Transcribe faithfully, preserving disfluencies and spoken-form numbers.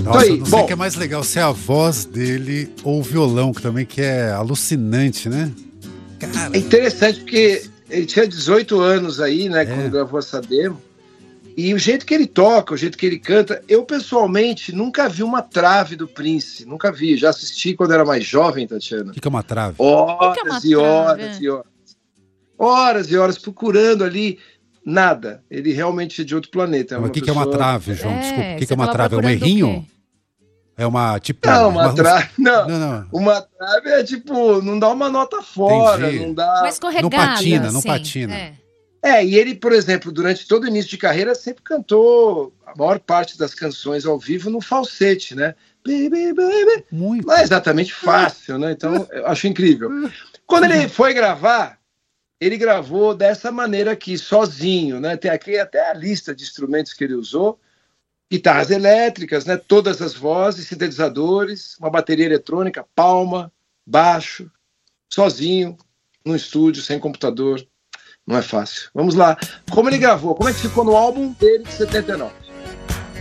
Nossa, aí, eu não sei o bom, que é mais legal, se é a voz dele ou o violão, que também que é alucinante, né? Cara, é interessante porque ele tinha dezoito anos aí, né, É. quando gravou essa demo. E o jeito que ele toca, o jeito que ele canta, eu pessoalmente nunca vi uma trave do Prince, nunca vi. Já assisti quando era mais jovem, Tatiana. o que, que é uma trave? Horas que é uma e horas trave? e horas. Horas e horas procurando ali nada. Ele realmente é de outro planeta. É Mas uma o que, que é uma pessoa- trave, João? É, Desculpa. O que, que você é uma tava trave? É um procurando o errinho? quê? É uma, tipo... Não, uma trave. Não, Não, não. uma trave é tipo, não dá uma nota fora, Entendi. não dá. Uma escorregada, Não patina, não assim. patina. É. É, e ele, por exemplo, durante todo o início de carreira, sempre cantou a maior parte das canções ao vivo no falsete, né? Baby, baby. Muito. Não é exatamente fácil, né? Então, eu acho incrível. Quando ele foi gravar, ele gravou dessa maneira aqui, sozinho, né? Tem aqui até a lista de instrumentos que ele usou. Guitarras elétricas, né? Todas as vozes, sintetizadores, uma bateria eletrônica, palma, baixo, sozinho, no estúdio, sem computador. Não é fácil. Vamos lá. Como ele gravou? Como é que ficou no álbum dele de setenta e nove?